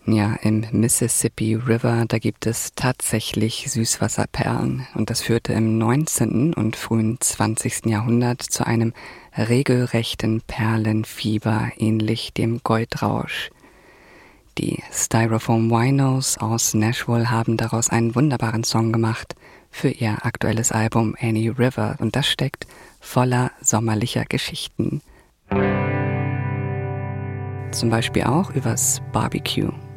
Ja, im Mississippi River, da gibt es tatsächlich Süßwasserperlen und das führte im 19. und frühen 20. Jahrhundert zu einem regelrechten Perlenfieber, ähnlich dem Goldrausch. Die Styrofoam Winos aus Nashville haben daraus einen wunderbaren Song gemacht für ihr aktuelles Album Annie River und das steckt voller sommerlicher Geschichten. Zum Beispiel auch übers Barbecue.